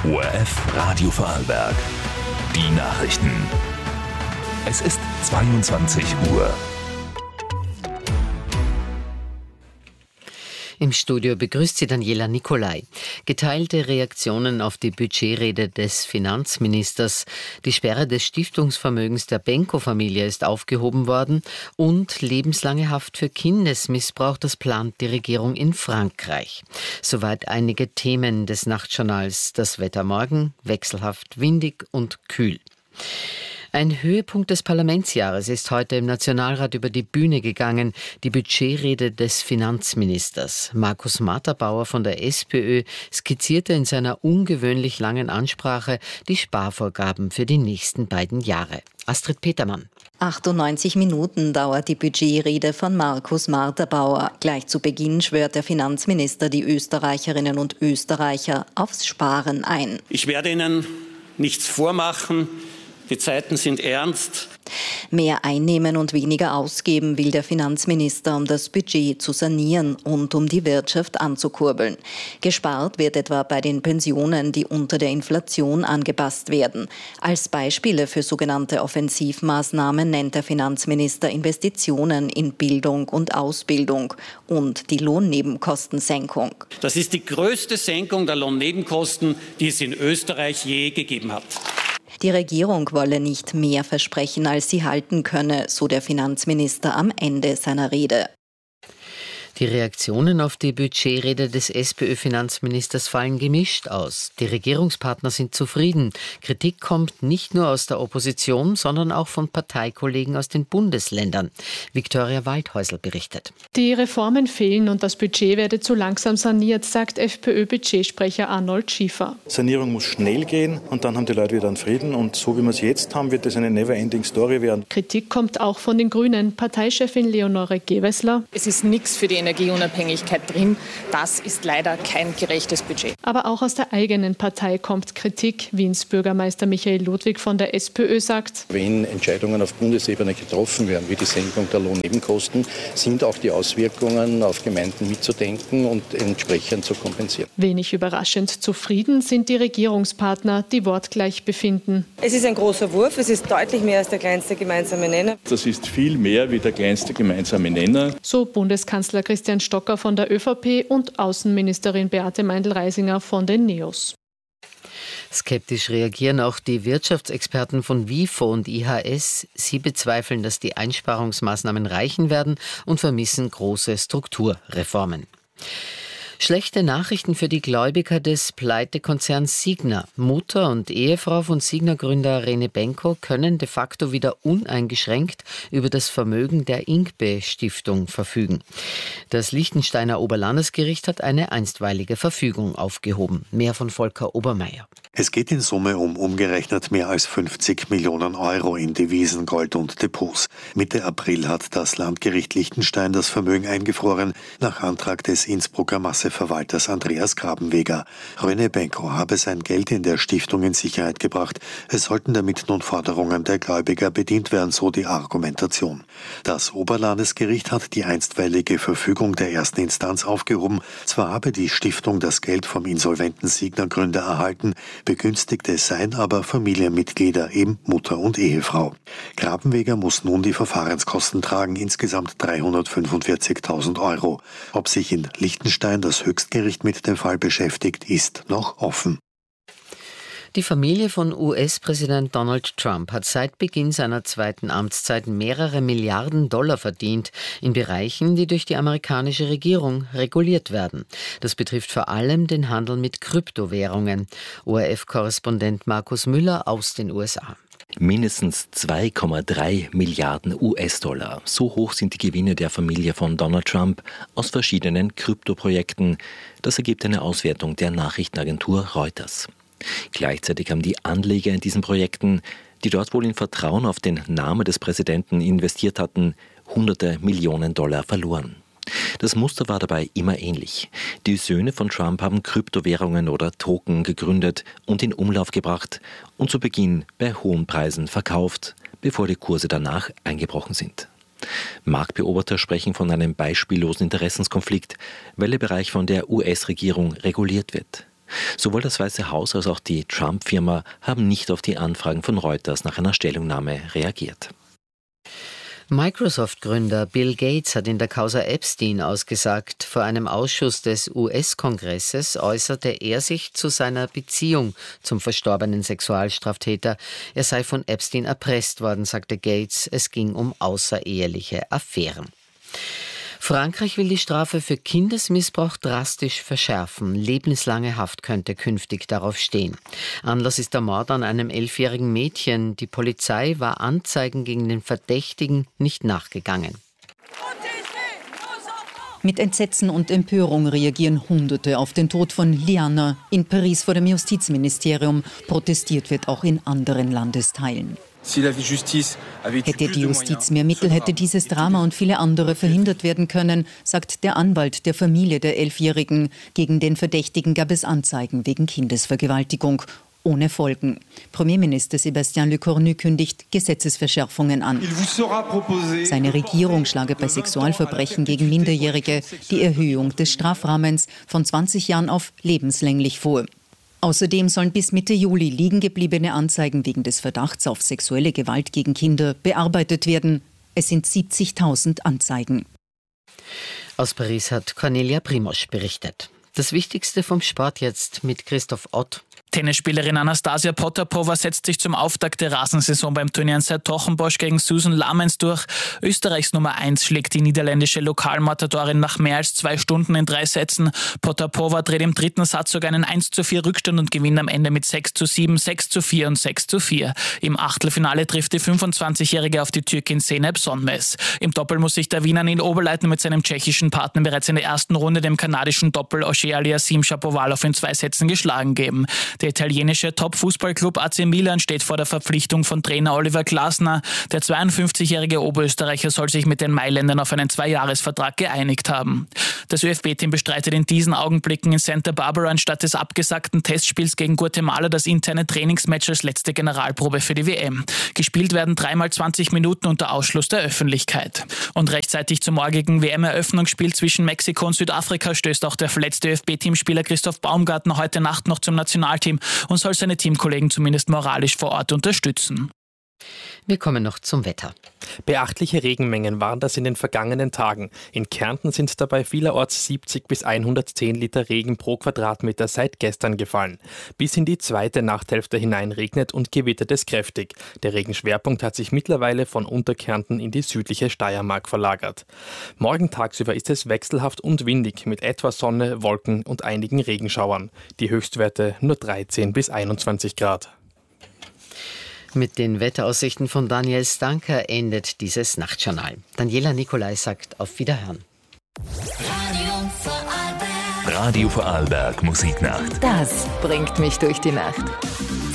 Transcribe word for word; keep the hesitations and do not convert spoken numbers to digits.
O R F Radio Vorarlberg. Die Nachrichten. Es ist zweiundzwanzig Uhr. Im Studio begrüßt sie Daniela Nicolai. Geteilte Reaktionen auf die Budgetrede des Finanzministers. Die Sperre des Stiftungsvermögens der Benko-Familie ist aufgehoben worden und lebenslange Haft für Kindesmissbrauch, das plant die Regierung in Frankreich. Soweit einige Themen des Nachtjournals. Das Wetter morgen wechselhaft windig und kühl. Ein Höhepunkt des Parlamentsjahres ist heute im Nationalrat über die Bühne gegangen, die Budgetrede des Finanzministers. Markus Matterbauer von der SPÖ skizzierte in seiner ungewöhnlich langen Ansprache die Sparvorgaben für die nächsten beiden Jahre. Astrid Petermann. achtundneunzig Minuten dauert die Budgetrede von Markus Matterbauer. Gleich zu Beginn schwört der Finanzminister die Österreicherinnen und Österreicher aufs Sparen ein. Ich werde Ihnen nichts vormachen. Die Zeiten sind ernst. Mehr einnehmen und weniger ausgeben will der Finanzminister, um das Budget zu sanieren und um die Wirtschaft anzukurbeln. Gespart wird etwa bei den Pensionen, die unter der Inflation angepasst werden. Als Beispiele für sogenannte Offensivmaßnahmen nennt der Finanzminister Investitionen in Bildung und Ausbildung und die Lohnnebenkostensenkung. Das ist die größte Senkung der Lohnnebenkosten, die es in Österreich je gegeben hat. Die Regierung wolle nicht mehr versprechen, als sie halten könne, so der Finanzminister am Ende seiner Rede. Die Reaktionen auf die Budgetrede des SPÖ-Finanzministers fallen gemischt aus. Die Regierungspartner sind zufrieden. Kritik kommt nicht nur aus der Opposition, sondern auch von Parteikollegen aus den Bundesländern. Viktoria Waldhäusl berichtet. Die Reformen fehlen und das Budget werde zu langsam saniert, sagt FPÖ-Budgetsprecher Arnold Schiefer. Sanierung muss schnell gehen und dann haben die Leute wieder einen Frieden. Und so wie wir es jetzt haben, wird das eine never-ending Story werden. Kritik kommt auch von den Grünen. Parteichefin Leonore Gewessler. Es ist nichts für die Energieunabhängigkeit drin. Das ist leider kein gerechtes Budget. Aber auch aus der eigenen Partei kommt Kritik. Wiens Bürgermeister Michael Ludwig von der SPÖ sagt: Wenn Entscheidungen auf Bundesebene getroffen werden, wie die Senkung der Lohnnebenkosten, sind auch die Auswirkungen auf Gemeinden mitzudenken und entsprechend zu kompensieren. Wenig überraschend zufrieden sind die Regierungspartner, die wortgleich befinden. Es ist ein großer Wurf, es ist deutlich mehr als der kleinste gemeinsame Nenner. Das ist viel mehr wie der kleinste gemeinsame Nenner. So Bundeskanzler Christian Stocker von der ÖVP und Außenministerin Beate Meindl-Reisinger von den NEOS. Skeptisch reagieren auch die Wirtschaftsexperten von WIFO und I H S. Sie bezweifeln, dass die Einsparungsmaßnahmen reichen werden und vermissen große Strukturreformen. Schlechte Nachrichten für die Gläubiger des Pleitekonzerns Signa. Mutter und Ehefrau von Signa-Gründer Rene Benko können de facto wieder uneingeschränkt über das Vermögen der Ingbe-Stiftung verfügen. Das Liechtensteiner Oberlandesgericht hat eine einstweilige Verfügung aufgehoben. Mehr von Volker Obermeier. Es geht in Summe um umgerechnet mehr als fünfzig Millionen Euro in Devisen, Gold und Depots. Mitte April hat das Landgericht Liechtenstein das Vermögen eingefroren, nach Antrag des Innsbrucker Masseverwalters Andreas Grabenweger. Rene Benko habe sein Geld in der Stiftung in Sicherheit gebracht. Es sollten damit nun Forderungen der Gläubiger bedient werden, so die Argumentation. Das Oberlandesgericht hat die einstweilige Verfügung der ersten Instanz aufgehoben. Zwar habe die Stiftung das Geld vom insolventen Signa-Gründer erhalten, Begünstigte seien aber Familienmitglieder, eben Mutter und Ehefrau. Grabenweger muss nun die Verfahrenskosten tragen, insgesamt dreihundertfünfundvierzigtausend Euro. Ob sich in Liechtenstein das Höchstgericht mit dem Fall beschäftigt, ist noch offen. Die Familie von U S-Präsident Donald Trump hat seit Beginn seiner zweiten Amtszeit mehrere Milliarden Dollar verdient in Bereichen, die durch die amerikanische Regierung reguliert werden. Das betrifft vor allem den Handel mit Kryptowährungen. O R F-Korrespondent Markus Müller aus den U S A. Mindestens zwei Komma drei Milliarden U S-Dollar. So hoch sind die Gewinne der Familie von Donald Trump aus verschiedenen Kryptoprojekten. Das ergibt eine Auswertung der Nachrichtenagentur Reuters. Gleichzeitig haben die Anleger in diesen Projekten, die dort wohl in Vertrauen auf den Namen des Präsidenten investiert hatten, hunderte Millionen Dollar verloren. Das Muster war dabei immer ähnlich. Die Söhne von Trump haben Kryptowährungen oder Token gegründet und in Umlauf gebracht und zu Beginn bei hohen Preisen verkauft, bevor die Kurse danach eingebrochen sind. Marktbeobachter sprechen von einem beispiellosen Interessenskonflikt, weil der Bereich von der U S-Regierung reguliert wird. Sowohl das Weiße Haus als auch die Trump-Firma haben nicht auf die Anfragen von Reuters nach einer Stellungnahme reagiert. Microsoft-Gründer Bill Gates hat in der Causa Epstein ausgesagt. Vor einem Ausschuss des U S-Kongresses äußerte er sich zu seiner Beziehung zum verstorbenen Sexualstraftäter. Er sei von Epstein erpresst worden, sagte Gates. Es ging um außereheliche Affären. Frankreich will die Strafe für Kindesmissbrauch drastisch verschärfen. Lebenslange Haft könnte künftig darauf stehen. Anlass ist der Mord an einem elfjährigen Mädchen. Die Polizei war Anzeigen gegen den Verdächtigen nicht nachgegangen. Mit Entsetzen und Empörung reagieren Hunderte auf den Tod von Liana. In Paris vor dem Justizministerium. Protestiert wird auch in anderen Landesteilen. Hätte die Justiz mehr Mittel, hätte dieses Drama und viele andere verhindert werden können, sagt der Anwalt der Familie der Elfjährigen. Gegen den Verdächtigen gab es Anzeigen wegen Kindesvergewaltigung. Ohne Folgen. Premierminister Sébastien Lecornu kündigt Gesetzesverschärfungen an. Seine Regierung schlage bei Sexualverbrechen gegen Minderjährige die Erhöhung des Strafrahmens von zwanzig Jahren auf lebenslänglich vor. Außerdem sollen bis Mitte Juli liegen gebliebene Anzeigen wegen des Verdachts auf sexuelle Gewalt gegen Kinder bearbeitet werden. Es sind siebzigtausend Anzeigen. Aus Paris hat Cornelia Primosch berichtet. Das Wichtigste vom Sport jetzt mit Christoph Ott. Tennisspielerin Anastasia Potapova setzt sich zum Auftakt der Rasensaison beim Turnier in Sertogenbosch gegen Susan Lamens durch. Österreichs Nummer eins schlägt die niederländische Lokalmatadorin nach mehr als zwei Stunden in drei Sätzen. Potapova dreht im dritten Satz sogar einen eins zu vier Rückstand und gewinnt am Ende mit sechs zu sieben, sechs zu vier und sechs zu vier. Im Achtelfinale trifft die fünfundzwanzigjährige auf die Türkin Zeynep Sonmez. Im Doppel muss sich der Wiener Neil Oberleitner mit seinem tschechischen Partner bereits in der ersten Runde dem kanadischen Doppel Auger-Aliassime Shapovalov in zwei Sätzen geschlagen geben. Der italienische Top-Fußballclub A C Milan steht vor der Verpflichtung von Trainer Oliver Glasner. Der zweiundfünfzigjährige Oberösterreicher soll sich mit den Mailändern auf einen Zweijahresvertrag geeinigt haben. Das Ö F B-Team bestreitet in diesen Augenblicken in Santa Barbara anstatt des abgesagten Testspiels gegen Guatemala das interne Trainingsmatch als letzte Generalprobe für die W M. Gespielt werden dreimal zwanzig Minuten unter Ausschluss der Öffentlichkeit. Und rechtzeitig zum morgigen W M-Eröffnungsspiel zwischen Mexiko und Südafrika stößt auch der verletzte Ö F B-Teamspieler Christoph Baumgartner heute Nacht noch zum Nationalteam und soll seine Teamkollegen zumindest moralisch vor Ort unterstützen. Wir kommen noch zum Wetter. Beachtliche Regenmengen waren das in den vergangenen Tagen. In Kärnten sind dabei vielerorts siebzig bis hundertzehn Liter Regen pro Quadratmeter seit gestern gefallen. Bis in die zweite Nachthälfte hinein regnet und gewittert es kräftig. Der Regenschwerpunkt hat sich mittlerweile von Unterkärnten in die südliche Steiermark verlagert. Morgen tagsüber ist es wechselhaft und windig mit etwas Sonne, Wolken und einigen Regenschauern. Die Höchstwerte nur dreizehn bis einundzwanzig Grad. Mit den Wetteraussichten von Daniel Stanker endet dieses Nachtjournal. Daniela Nicolai sagt auf Wiederhören. Radio Vorarlberg. Radio Vorarlberg Musiknacht. Das bringt mich durch die Nacht.